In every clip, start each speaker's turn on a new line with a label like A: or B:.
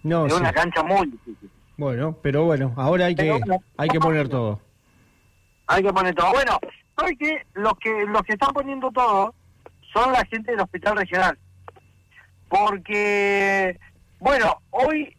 A: No,
B: Es
A: sí.
B: una cancha muy difícil.
A: Bueno, pero bueno, ahora hay que poner todo.
B: Hay que poner todo. Bueno, ¿sabes qué? Los que están poniendo todo son la gente del Hospital Regional. Porque, bueno, hoy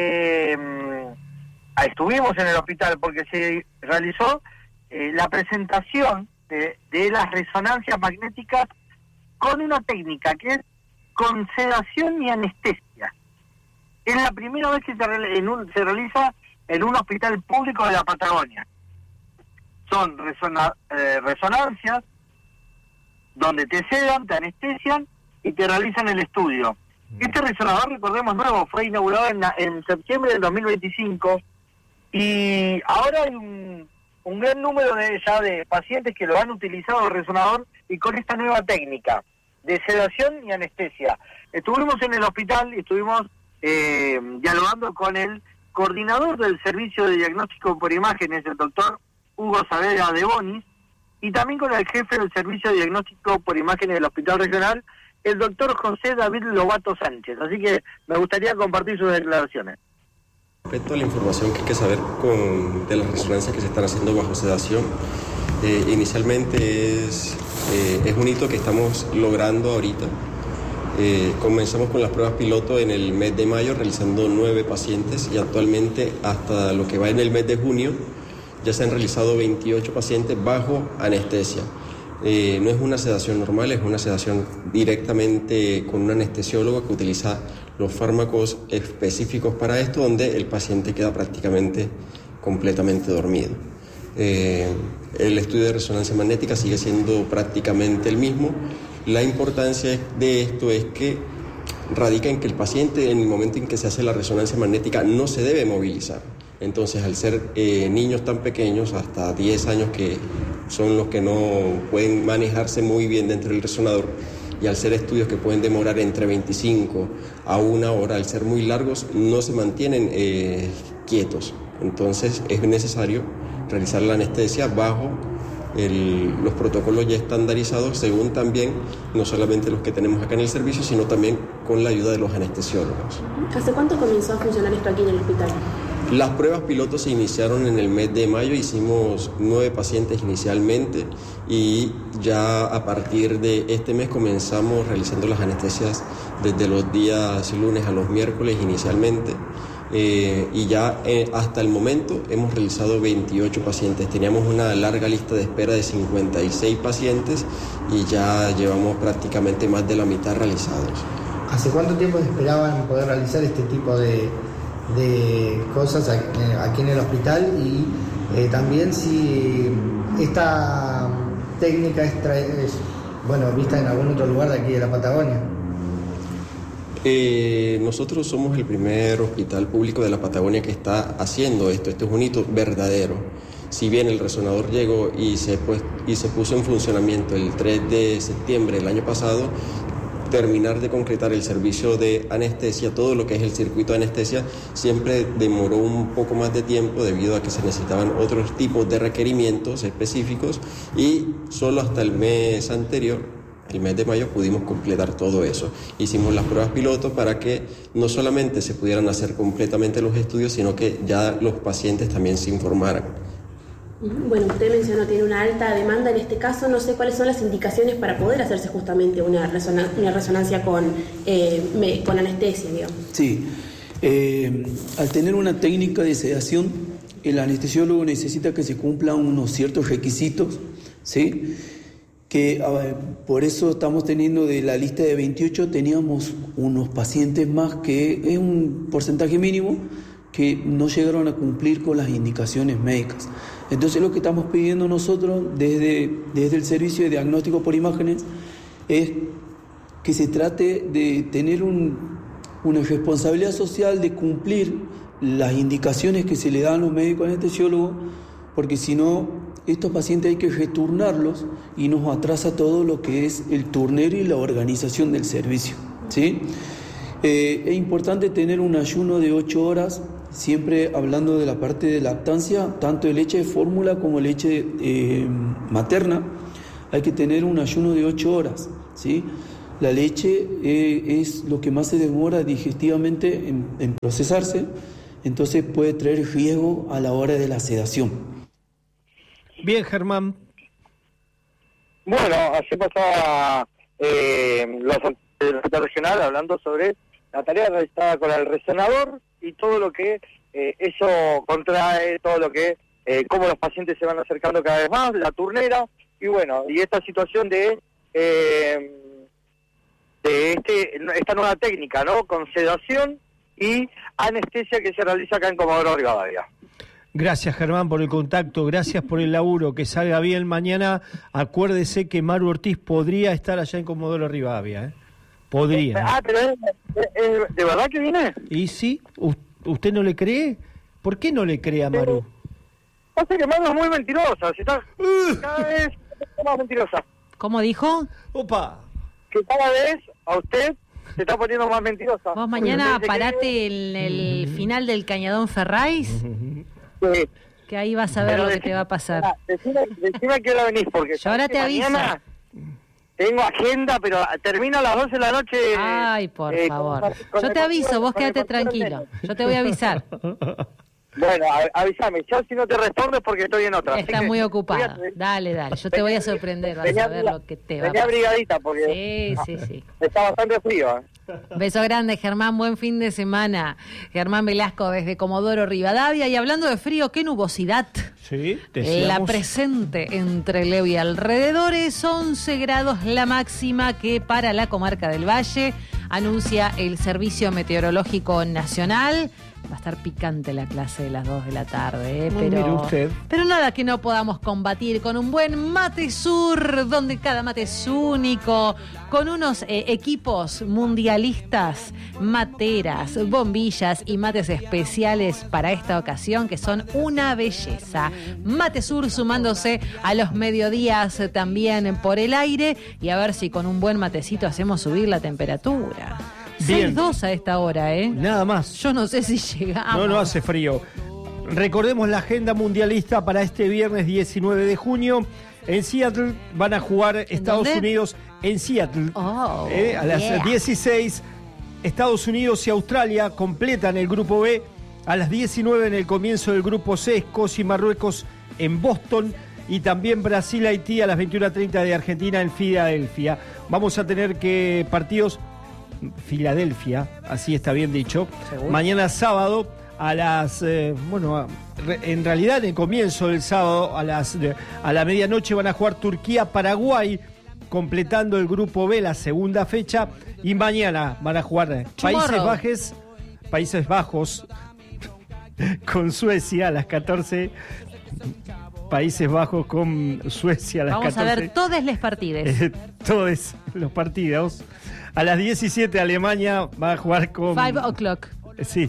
B: estuvimos en el hospital porque se realizó la presentación de las resonancias magnéticas con una técnica que es con sedación y anestesia. Es la primera vez que se realiza en un hospital público de la Patagonia. Son resonancias donde te sedan, te anestesian y te realizan el estudio. Este resonador, recordemos, nuevo, fue inaugurado en septiembre del 2025 y ahora hay un gran número de pacientes que lo han utilizado el resonador y con esta nueva técnica de sedación y anestesia. Estuvimos en el hospital y estuvimos dialogando con el coordinador del servicio de diagnóstico por imágenes, el doctor Hugo Saavedra de Bonis, y también con el jefe del servicio de diagnóstico por imágenes del Hospital Regional, el doctor José David Lobato Sánchez. Así que me gustaría compartir sus declaraciones.
C: Respecto a la información que hay que saber de las resonancias que se están haciendo bajo sedación, inicialmente es un hito que estamos logrando ahorita. Comenzamos con las pruebas piloto en el mes de mayo realizando 9 pacientes y actualmente hasta lo que va en el mes de junio ya se han realizado 28 pacientes bajo anestesia. No es una sedación normal, es una sedación directamente con un anestesiólogo que utiliza los fármacos específicos para esto, donde el paciente queda prácticamente completamente dormido. El estudio de resonancia magnética sigue siendo prácticamente el mismo. La importancia de esto es que radica en que el paciente, en el momento en que se hace la resonancia magnética, no se debe movilizar. Entonces, al ser niños tan pequeños, hasta 10 años, que son los que no pueden manejarse muy bien dentro del resonador, y al ser estudios que pueden demorar entre 25 a 1 hora, al ser muy largos, no se mantienen quietos. Entonces, es necesario realizar la anestesia bajo los protocolos ya estandarizados, según también, no solamente los que tenemos acá en el servicio, sino también con la ayuda de los anestesiólogos.
D: ¿Hace cuánto comenzó a funcionar esto aquí en el hospital?
C: Las pruebas pilotos se iniciaron en el mes de mayo, hicimos 9 pacientes inicialmente y ya a partir de este mes comenzamos realizando las anestesias desde los días lunes a los miércoles inicialmente. Y ya hasta el momento hemos realizado 28 pacientes. Teníamos una larga lista de espera de 56 pacientes y ya llevamos prácticamente más de la mitad realizados.
E: ¿Hace cuánto tiempo esperaban poder realizar este tipo de cosas aquí en el hospital? Y también si esta técnica es vista en algún otro lugar de aquí de la Patagonia.
C: Nosotros somos el primer hospital público de la Patagonia que está haciendo esto. Este es un hito verdadero. Si bien el resonador llegó y se puso en funcionamiento el 3 de septiembre del año pasado, terminar de concretar el servicio de anestesia, todo lo que es el circuito de anestesia, siempre demoró un poco más de tiempo debido a que se necesitaban otros tipos de requerimientos específicos y solo hasta el mes anterior, el mes de mayo, pudimos completar todo eso. Hicimos las pruebas piloto para que no solamente se pudieran hacer completamente los estudios, sino que ya los pacientes también se informaran.
D: Bueno, usted mencionó tiene una alta demanda en este caso. No sé cuáles son las indicaciones para poder hacerse justamente una resonancia con anestesia, digamos.
F: Sí, al tener una técnica de sedación, el anestesiólogo necesita que se cumplan unos ciertos requisitos, ¿sí? Que por eso estamos teniendo de la lista de 28, teníamos unos pacientes más que es un porcentaje mínimo que no llegaron a cumplir con las indicaciones médicas. Entonces lo que estamos pidiendo nosotros desde el servicio de diagnóstico por imágenes es que se trate de tener una responsabilidad social de cumplir las indicaciones que se le dan a los médicos anestesiólogos, porque si no, estos pacientes hay que returnarlos y nos atrasa todo lo que es el turnero y la organización del servicio, ¿sí? Es importante tener un ayuno de 8 horas, siempre hablando de la parte de lactancia, tanto de leche de fórmula como leche materna, hay que tener un ayuno de 8 horas, ¿sí? La leche es lo que más se demora digestivamente en procesarse, entonces puede traer riesgo a la hora de la sedación.
A: Bien, Germán.
B: Bueno, así pasaba la Secretaría Regional hablando sobre la tarea realizada con el resonador y todo lo que eso contrae, todo lo que, cómo los pacientes se van acercando cada vez más, la turnera, y bueno, y esta situación de esta nueva técnica, ¿no? Con sedación y anestesia que se realiza acá en Comodoro Rivadavia.
A: Gracias, Germán, por el contacto, gracias por el laburo, que salga bien mañana. Acuérdese que Maru Ortiz podría estar allá en Comodoro Rivadavia, ¿eh? Podría.
B: Pero ¿de verdad que viene?
A: ¿Y sí? ¿Usted no le cree? ¿Por qué no le cree a Maru?
B: Pasa que Maru es muy mentirosa, cada vez más mentirosa.
G: ¿Cómo dijo?
A: ¡Opa!
B: Que cada vez a usted se está poniendo más mentirosa.
G: Vos mañana parate en el final del Cañadón Ferrays,
B: Sí.
G: que ahí vas a ver lo que te va a pasar.
B: Decime a qué hora venís, porque
G: Yo ahora te aviso.
B: mañana tengo agenda, pero termina a las 12 de la noche.
G: Ay, por favor. Yo te aviso, vos quédate tranquilo. Yo te voy a avisar.
B: Bueno, avísame. Yo si no te respondo es porque estoy en otra.
G: Estás muy ocupado. Dale. Yo te voy a sorprender. Vas a ver lo que te va a
B: pasar. Venía abrigadita porque
G: Sí.
B: está bastante frío.
G: Beso grande, Germán. Buen fin de semana. Germán Velasco desde Comodoro Rivadavia. Y hablando de frío, qué nubosidad.
A: Sí,
G: la presente entre Leo y alrededores. 11 grados la máxima que para la comarca del Valle anuncia el Servicio Meteorológico Nacional. Va a estar picante la clase de las 2 de la tarde,
A: Mire usted.
G: pero nada que no podamos combatir con un buen Mate Sur, donde cada mate es único, con unos equipos mundialistas, materas, bombillas y mates especiales para esta ocasión que son una belleza. Mate Sur sumándose a los mediodías también por el aire y a ver si con un buen matecito hacemos subir la temperatura. 6:02 a esta hora, ¿eh?
A: Nada más.
G: Yo no sé si llegamos.
A: No hace frío. Recordemos la agenda mundialista para este viernes 19 de junio. En Seattle van a jugar Estados Unidos en Seattle. A las 16, Estados Unidos y Australia completan el grupo B. A las 19 en el comienzo del grupo C, Escocia y Marruecos en Boston. Y también Brasil-Haití a las 21:30 de Argentina en Filadelfia. Vamos a tener que partidos... Filadelfia, así está bien dicho. ¿Seguro? Mañana sábado a las en realidad en el comienzo del sábado a la medianoche van a jugar Turquía-Paraguay, completando el grupo B, la segunda fecha, y mañana van a jugar Países Bajos con Suecia a las 14. Países Bajos con Suecia a las 14.
G: Vamos a ver todos los partidos.
A: Todos los partidos. A las 17 Alemania va a jugar con...
G: 5 o'clock.
A: Sí.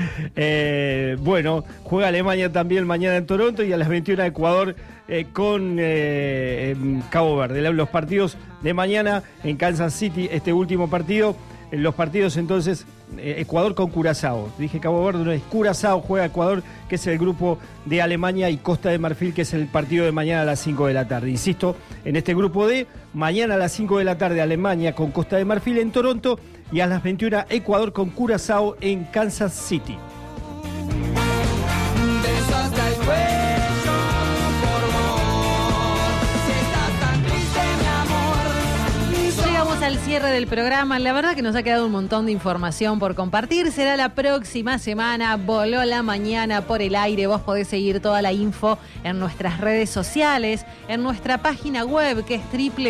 A: Juega Alemania también mañana en Toronto y a las 21 Ecuador con Cabo Verde. Los partidos de mañana en Kansas City, este último partido. Los partidos entonces, Ecuador con Curazao. Dije Cabo Verde, no es Curazao, juega Ecuador, que es el grupo de Alemania, y Costa de Marfil, que es el partido de mañana a las 5 de la tarde. Insisto, en este grupo D, mañana a las 5 de la tarde Alemania con Costa de Marfil en Toronto y a las 21 Ecuador con Curazao en Kansas City.
G: Al cierre del programa, la verdad que nos ha quedado un montón de información por compartir. Será la próxima semana. Voló la mañana por el aire. Vos podés seguir toda la info en nuestras redes sociales, en nuestra página web que es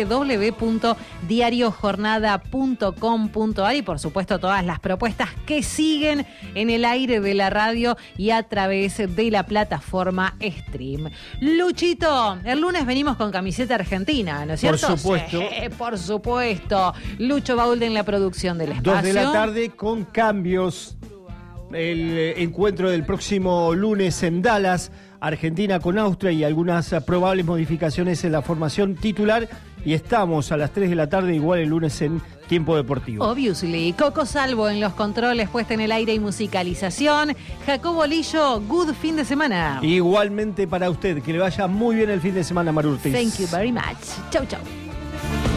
G: www.diariojornada.com.ar y por supuesto todas las propuestas que siguen en el aire de la radio y a través de la plataforma Stream. Luchito, el lunes venimos con camiseta argentina, ¿no es cierto?
A: Por supuesto.
G: Sí, por supuesto. Lucho Baulde en la producción del espacio.
A: 2 de la tarde con cambios. El encuentro del próximo lunes en Dallas, Argentina con Austria, y algunas probables modificaciones en la formación titular. Y estamos a las 3 de la tarde, igual el lunes en Tiempo Deportivo.
G: Obviously. Coco Salvo en los controles, puesta en el aire y musicalización. Jacobo Lillo, good fin de semana.
A: Igualmente para usted, que le vaya muy bien el fin de semana, Maru Ortiz.
G: Thank you very much. Chau, chau.